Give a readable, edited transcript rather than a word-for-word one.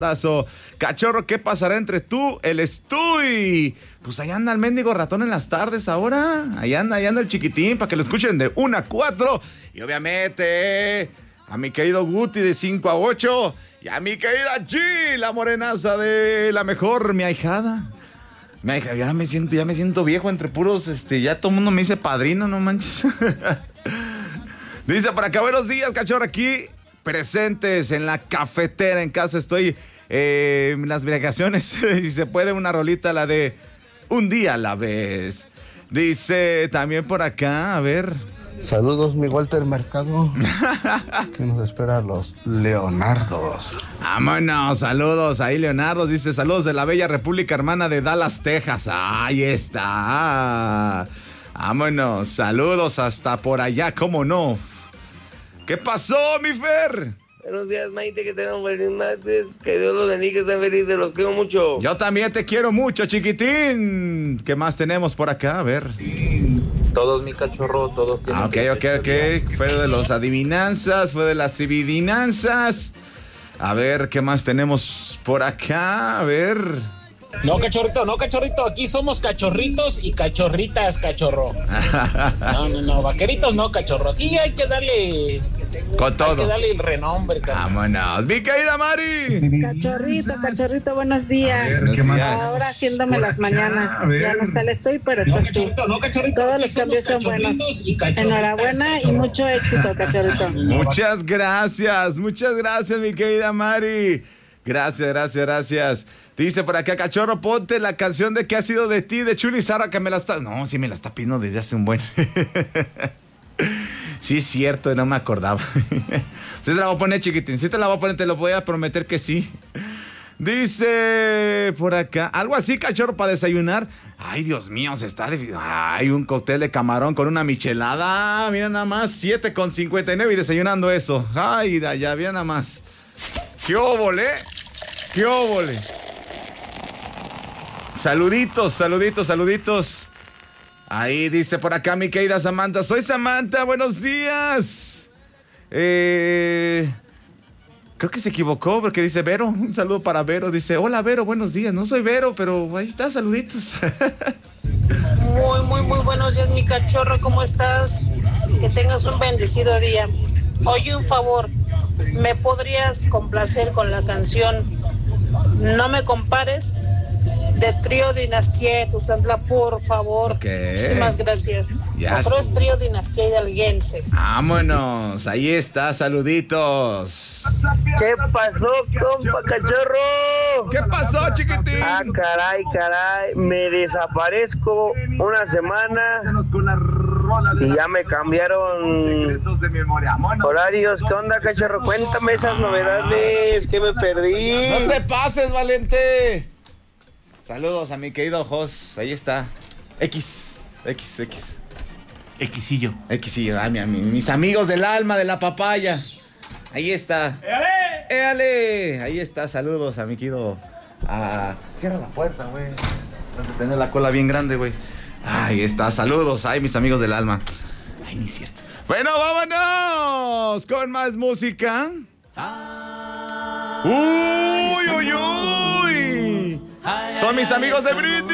Cachorro, ¿qué pasará entre tú, el Estuy? Pues ahí anda el mendigo ratón en las tardes ahora. Ahí anda el chiquitín para que lo escuchen de 1 a 4. Y obviamente a mi querido Guti de 5 a 8. Y a mi querida G, la morenaza de la mejor, mi ahijada. Mi ahijada, ya me siento viejo entre puros, ya todo el mundo me dice padrino, no manches. Dice, para acá, buenos días, cachorro, aquí presentes en la cafetera, en casa estoy en las vacaciones. Si se puede, una rolita, la de Un día a la vez. Dice también por acá, a ver. Saludos, mi Walter Mercado. Que nos espera los Leonardos. Vámonos, saludos ahí, Leonardo. Dice, saludos de la bella República Hermana de Dallas, Texas. Ahí está. Vámonos, saludos hasta por allá, ¿cómo no? ¿Qué pasó, mi Fer? Buenos días, Maite, que tengan feliz martes. Que Dios los bendiga, estén felices, los quiero mucho. Yo también te quiero mucho, chiquitín. ¿Qué más tenemos por acá? A ver. Todos, mi cachorro, todos tienen. Ok. Fue de los adivinanzas, fue de las adivinanzas. A ver, ¿qué más tenemos por acá? A ver. No, cachorrito, aquí somos cachorritos y cachorritas, cachorro. No, vaqueritos no, cachorro. Aquí hay que darle... Con todo. Hay que darle el renombre, cachorro. Vámonos, mi querida Mari. Cachorrito, buenos días. Ahora haciéndome las mañanas. Ya no está el Estoy, pero estás tú. Todos los cambios son buenos. Enhorabuena y mucho éxito, cachorrito. Muchas gracias, mi querida Mari. Gracias. Dice por acá, cachorro, ponte la canción de ¿Qué ha sido de ti? De Chuli Zarra, que me la está... No, sí me la está pidiendo desde hace un buen... Sí, es cierto, no me acordaba. Sí te la voy a poner, chiquitín. Sí te la voy a poner, te lo voy a prometer que sí. Dice por acá, algo así, cachorro, para desayunar. Ay, Dios mío, se está... Ay, un cóctel de camarón con una michelada. Mira nada más, 7,59 y desayunando eso. Ay, de allá, mira nada más. ¡Qué óvole! Saluditos. Ahí dice por acá mi querida Samantha. Soy Samantha, buenos días. Creo que se equivocó porque dice Vero. Un saludo para Vero. Dice, hola Vero, buenos días. No soy Vero, pero ahí está, saluditos. Muy buenos días, mi cachorro. ¿Cómo estás? Que tengas un bendecido día. Oye, un favor. ¿Me podrías complacer con la canción No me compares? De Trío Dinastía de Tuzantla, por favor. Okay. Muchísimas gracias. Ya. Otro es Trío Dinastía Hidalguense. Vámonos, ahí está, saluditos. ¿Qué pasó, compa cachorro? ¿Qué pasó, chiquitín? Ah, caray, me desaparezco una semana y ya me cambiaron horarios. ¿Qué onda, cachorro? Cuéntame esas novedades que me perdí. No te pases, Valente. Saludos a mi querido Jos, ahí está. Xillo. Mis amigos del alma, de la papaya. Ahí está. ¡Éale! Ahí está, saludos a mi querido. Cierra la puerta, güey. Vas a tener la cola bien grande, güey. Ahí está, saludos. Ay, mis amigos del alma. Ay, ni es cierto. Bueno, vámonos con más música. Uy. Son mis amigos de Brindis.